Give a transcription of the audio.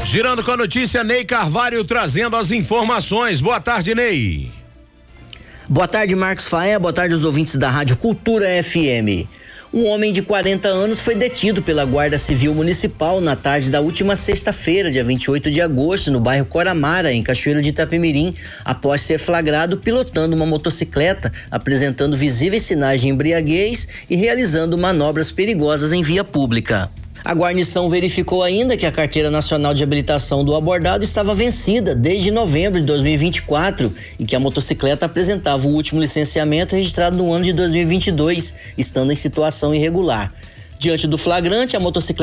Girando com a notícia, Ney Carvalho trazendo as informações. Boa tarde, Ney. Boa tarde, Marcos Faé. Boa tarde aos ouvintes da Rádio Cultura FM. Um homem de 40 anos foi detido pela Guarda Civil Municipal na tarde da última sexta-feira, dia 28 de agosto, no bairro Coramara, em Cachoeiro de Itapemirim, após ser flagrado pilotando uma motocicleta, apresentando visíveis sinais de embriaguez e realizando manobras perigosas em via pública. A guarnição verificou ainda que a Carteira Nacional de Habilitação do abordado estava vencida desde novembro de 2024 e que a motocicleta apresentava o último licenciamento registrado no ano de 2022, estando em situação irregular. Diante do flagrante, a motocicleta